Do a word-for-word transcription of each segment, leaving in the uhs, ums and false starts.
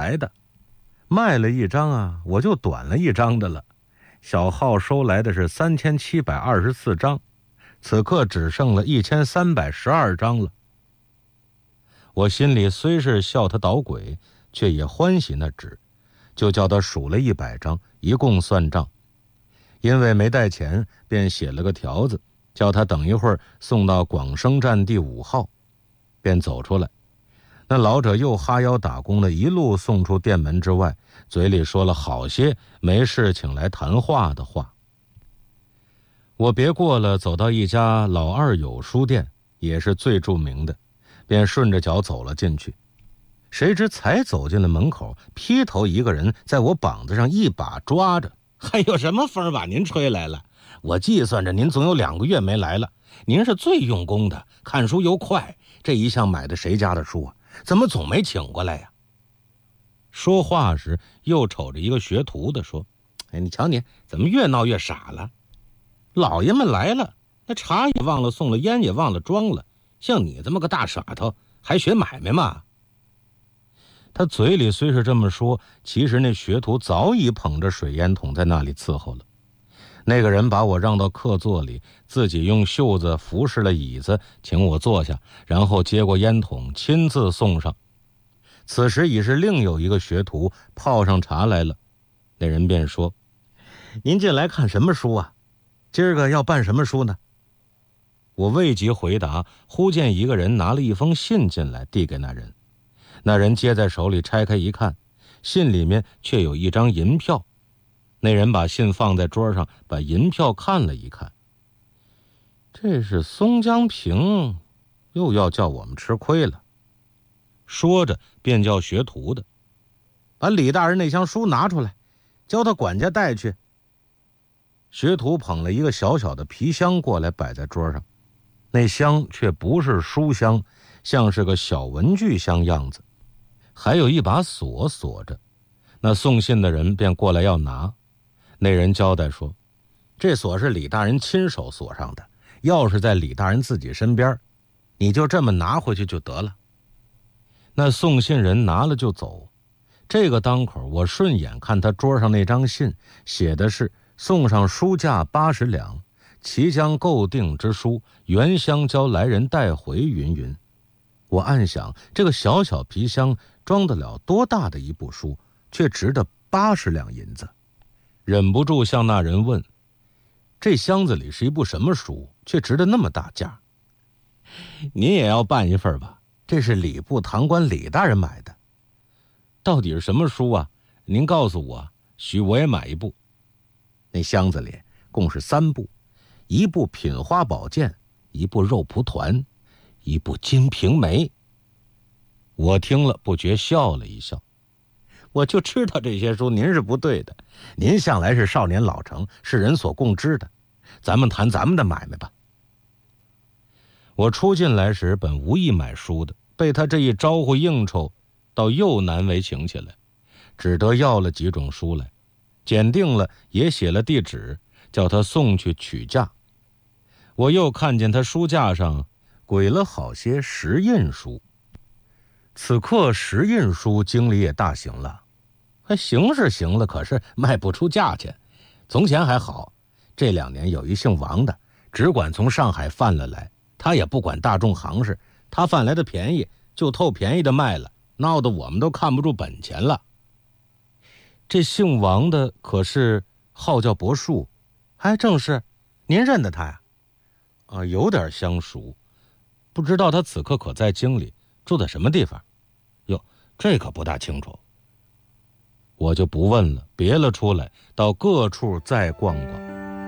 来的，卖了一张啊，我就短了一张的了。小号收来的是三千七百二十四张，此刻只剩了一千三百十二张了。我心里虽是笑他捣鬼，却也欢喜那纸，就叫他数了一百张，一共算账。因为没带钱，便写了个条子，叫他等一会儿送到广生站第五号，便走出来。那老者又哈腰打工的一路送出店门之外，嘴里说了好些没事请来谈话的话。我别过了，走到一家老二友书店，也是最著名的，便顺着脚走了进去。谁知才走进了门口，劈头一个人在我膀子上一把抓着，还有什么风把您吹来了？我计算着您总有两个月没来了，您是最用功的，看书又快，这一向买的谁家的书啊？怎么总没请过来呀？说话时又瞅着一个学徒的说：哎，你瞧你怎么越闹越傻了？老爷们来了，那茶也忘了送了，烟也忘了装了，像你这么个大傻头还学买卖吗？他嘴里虽是这么说，其实那学徒早已捧着水烟筒在那里伺候了。那个人把我让到客座里，自己用袖子服侍了椅子，请我坐下，然后接过烟筒亲自送上。此时已是另有一个学徒泡上茶来了。那人便说：您进来看什么书啊？今儿个要办什么书呢？我未及回答，忽见一个人拿了一封信进来，递给那人。那人接在手里，拆开一看，信里面却有一张银票。那人把信放在桌上，把银票看了一看，这是松江平又要叫我们吃亏了。说着便叫学徒的把李大人那箱书拿出来，叫他管家带去。学徒捧了一个小小的皮箱过来，摆在桌上，那箱却不是书箱，像是个小文具箱样子，还有一把锁锁着。那送信的人便过来要拿，那人交代说：这锁是李大人亲手锁上的，钥匙在李大人自己身边，你就这么拿回去就得了。那送信人拿了就走。这个当口，我顺眼看他桌上那张信，写的是送上书价八十两，其将购定之书原箱交来人带回云云。我暗想，这个小小皮箱装得了多大的一部书，却值得八十两银子。忍不住向那人问：这箱子里是一部什么书，却值得那么大价？您也要办一份吧，这是礼部堂官李大人买的。到底是什么书啊？您告诉我，许我也买一部。那箱子里共是三部，一部品花宝鉴，一部肉蒲团，一部金瓶梅。我听了不觉笑了一笑，我就知道这些书您是不对的，您向来是少年老成，是人所共知的，咱们谈咱们的买卖吧。我出进来时本无意买书的，被他这一招呼应酬，倒又难为情起来，只得要了几种书来，检定了，也写了地址，叫他送去取价。我又看见他书架上轨了好些石印书，此刻石印书经理也大行了，还行是行了，可是卖不出价钱。从前还好，这两年有一姓王的，只管从上海贩了来，他也不管大众行市，他贩来的便宜就透便宜的卖了，闹得我们都看不住本钱了。这姓王的可是号叫柏树？还正是。您认得他呀？啊，有点相熟，不知道他此刻可在京里，住在什么地方？哟，这可不大清楚。我就不问了，别了出来，到各处再逛逛。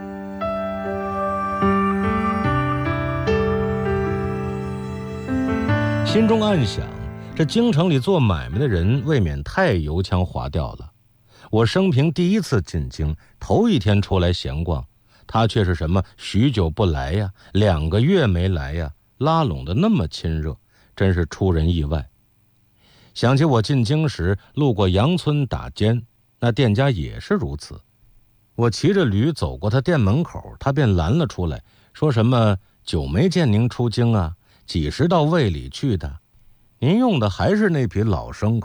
心中暗想，这京城里做买卖的人未免太油腔滑调了。我生平第一次进京，头一天出来闲逛，他却是什么许久不来呀，两个月没来呀，拉拢的那么亲热，真是出人意外。想起我进京时路过杨村打尖，那店家也是如此。我骑着驴走过他店门口，他便拦了出来，说什么久没见您出京啊，几时到卫里去的？您用的还是那匹老牲口，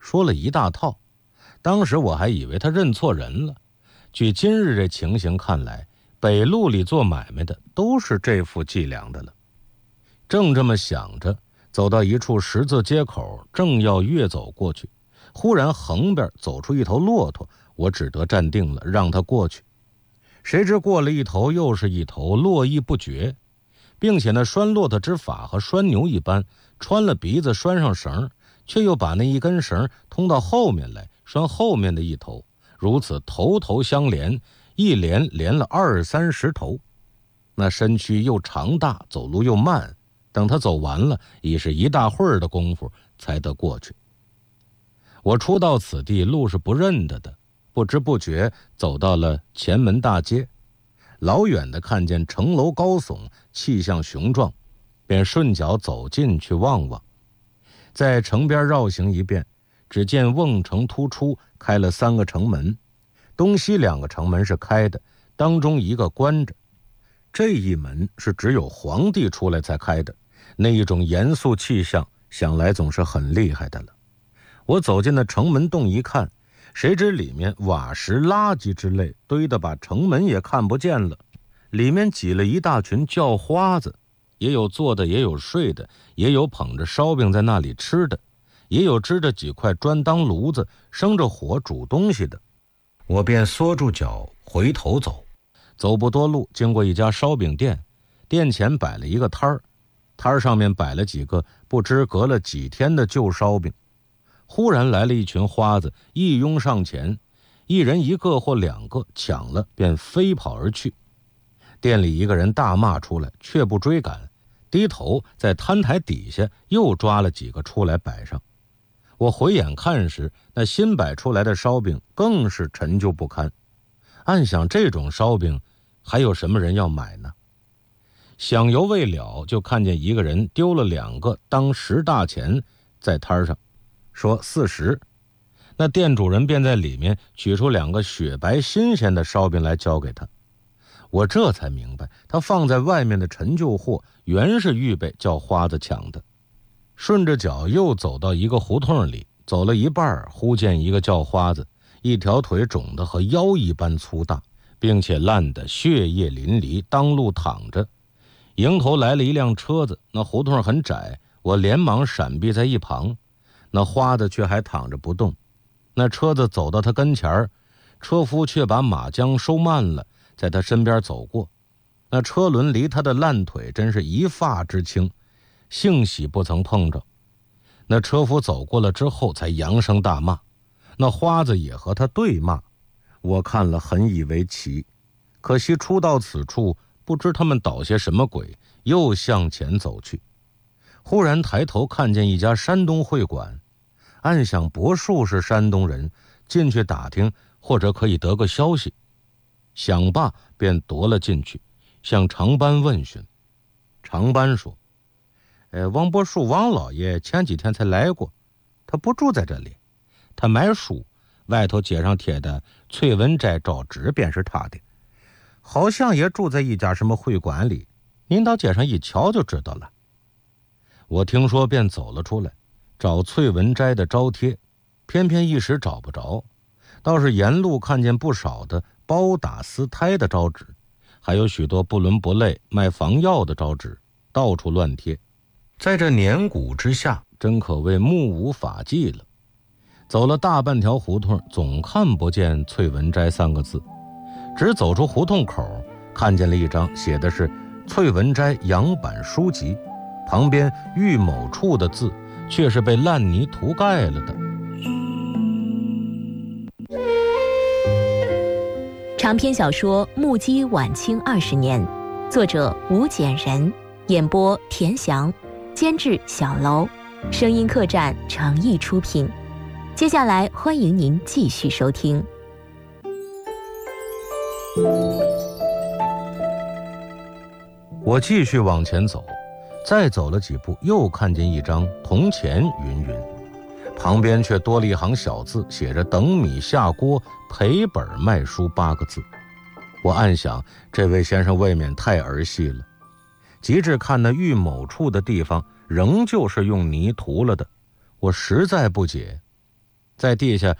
说了一大套。当时我还以为他认错人了。据今日这情形看来，北路里做买卖的都是这副伎俩的了。正这么想着，走到一处十字街口，正要越走过去，忽然横边走出一头骆驼，我只得站定了，让他过去。谁知过了一头又是一头，络绎不绝，并且那拴骆驼之法和拴牛一般，穿了鼻子拴上绳，却又把那一根绳通到后面来，拴后面的一头，如此头头相连，一连连了二三十头。那身躯又长大，走路又慢，等他走完了，已是一大会儿的功夫才得过去。我初到此地，路是不认得的，不知不觉走到了前门大街，老远的看见城楼高耸，气象雄壮，便顺脚走进去望望。在城边绕行一遍，只见瓮城突出，开了三个城门，东西两个城门是开的，当中一个关着。这一门是只有皇帝出来才开的，那一种严肃气象，想来总是很厉害的了。我走进那城门洞一看，谁知里面瓦石垃圾之类堆得把城门也看不见了，里面挤了一大群叫花子，也有坐的，也有睡的，也有捧着烧饼在那里吃的，也有支着几块砖当炉子生着火煮东西的。我便缩住脚回头走，走不多路，经过一家烧饼店，店前摆了一个摊儿，摊儿上面摆了几个不知隔了几天的旧烧饼。忽然来了一群花子，一拥上前，一人一个或两个，抢了便飞跑而去。店里一个人大骂出来，却不追赶，低头在摊台底下又抓了几个出来摆上。我回眼看时，那新摆出来的烧饼更是陈旧不堪。暗想这种烧饼还有什么人要买呢？想犹未了，就看见一个人丢了两个当十大钱在摊上，说四十。那店主人便在里面取出两个雪白新鲜的烧饼来交给他。我这才明白，他放在外面的陈旧货原是预备叫花子抢的。顺着脚又走到一个胡同里，走了一半，忽见一个叫花子，一条腿肿得和腰一般粗大，并且烂得血液淋漓，当路躺着。迎头来了一辆车子，那胡同很窄，我连忙闪避在一旁，那花子却还躺着不动。那车子走到他跟前，车夫却把马缰收慢了，在他身边走过。那车轮离他的烂腿真是一发之轻，幸喜不曾碰着。那车夫走过了之后才扬声大骂，那花子也和他对骂。我看了很以为奇，可惜初到此处，不知他们捣些什么鬼，又向前走去。忽然抬头看见一家山东会馆，暗想伯叔是山东人，进去打听或者可以得个消息。想罢便踱了进去，向长班问询。长班说，呃，王伯叔王老爷前几天才来过，他不住在这里，他买书，外头街上贴的崔文斋招纸便是他的，好像也住在一家什么会馆里，您到街上一瞧就知道了。我听说便走了出来，找崔文斋的招贴，偏偏一时找不着，倒是沿路看见不少的包打丝胎的招纸，还有许多不伦不类卖防药的招纸，到处乱贴。在这年谷之下，真可谓目无法纪了。走了大半条胡同，总看不见崔文斋三个字，只走出胡同口，看见了一张写的是崔文斋洋版书籍，旁边玉某处的字却是被烂泥涂盖了的。 长篇小说《目击晚清二十年》，作者吴简人，演播田翔，监制小楼，声音客栈诚意出品。接下来欢迎您继续收听。 我继续往前走，再走了几步，又看见一张铜钱云云，旁边却多了一行小字，写着等米下锅赔本卖书八个字。我暗想，这位先生未免太儿戏了。及至看那玉某处的地方，仍旧是用泥涂了的，我实在不解。 在地下